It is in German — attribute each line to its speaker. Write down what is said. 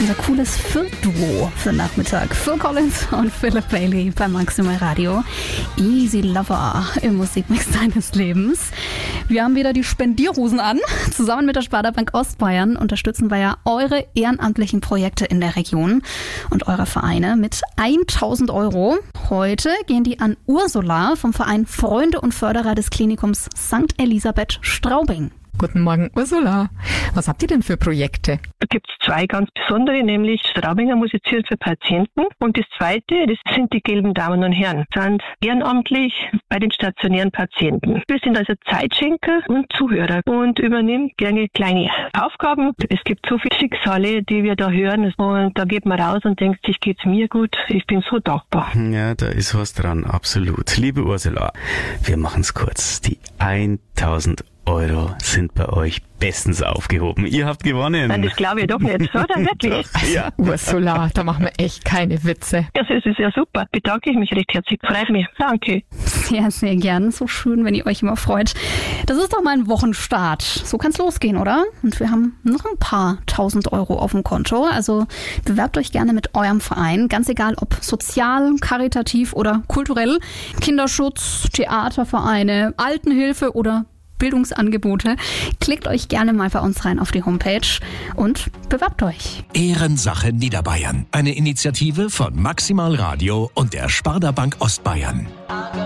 Speaker 1: Unser cooles Fürth-Duo für den Nachmittag. Phil Collins und Philip Bailey bei Maximal Radio. Easy Lover im Musikmix deines Lebens. Wir haben wieder die Spendierhosen an. Zusammen mit der Sparda-Bank Ostbayern unterstützen wir ja eure ehrenamtlichen Projekte in der Region und eure Vereine mit 1.000 Euro. Heute gehen die an Ursula vom Verein Freunde und Förderer des Klinikums St. Elisabeth Straubing.
Speaker 2: Guten Morgen, Ursula. Was habt ihr denn für Projekte?
Speaker 3: Da gibt es zwei ganz besondere, nämlich Straubinger musiziert für Patienten. Und das zweite, das sind die gelben Damen und Herren. Sind ehrenamtlich bei den stationären Patienten. Wir sind also Zeitschenker und Zuhörer und übernehmen gerne kleine Aufgaben. Es gibt so viele Schicksale, die wir da hören. Und da geht man raus und denkt sich, geht's mir gut? Ich bin so dankbar.
Speaker 4: Ja, da ist was dran, absolut. Liebe Ursula, wir machen's kurz. Die 1.000 Euro sind bei euch bestens aufgehoben. Ihr habt gewonnen.
Speaker 3: Nein, das glaube ich doch nicht, oder? Wirklich?
Speaker 4: Doch, ja.
Speaker 2: Ursula, da machen wir echt keine Witze.
Speaker 3: Ja, das ist ja super. Bedanke ich mich recht herzlich. Freut mich. Danke.
Speaker 1: Sehr, sehr gern. So schön, wenn ihr euch immer freut. Das ist doch mal ein Wochenstart. So kann's losgehen, oder? Und wir haben noch ein paar 1.000 Euro auf dem Konto. Also bewerbt euch gerne mit eurem Verein. Ganz egal, ob sozial, karitativ oder kulturell. Kinderschutz, Theatervereine, Altenhilfe oder Bildungsangebote. Klickt euch gerne mal bei uns rein auf die Homepage und bewerbt euch.
Speaker 5: Ehrensache Niederbayern. Eine Initiative von Maximal Radio und der Sparda-Bank Ostbayern.